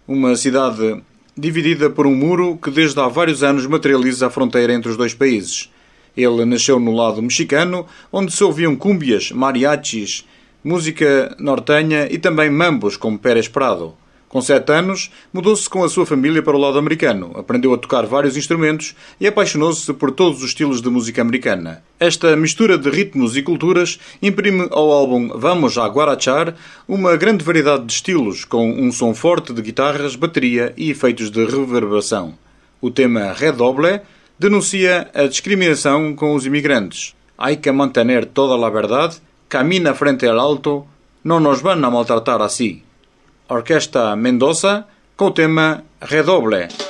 uma cidade dividida por um muro que desde há vários anos materializa a fronteira entre os dois países. Ele nasceu no lado mexicano, onde se ouviam cúmbias, mariachis, música nortenha e também mambos como Pérez Prado. Com 7 anos, mudou-se com a sua família para o lado americano, aprendeu a tocar vários instrumentos e apaixonou-se por todos os estilos de música americana. Esta mistura de ritmos e culturas imprime ao álbum Vamos a Guarachar uma grande variedade de estilos, com um som forte de guitarras, bateria e efeitos de reverberação. O tema Redoble denuncia a discriminação com os imigrantes. Hay que mantener toda la verdad, camina frente al alto, no nos van a maltratar así. Orquestra Mendoza com o tema Redoble.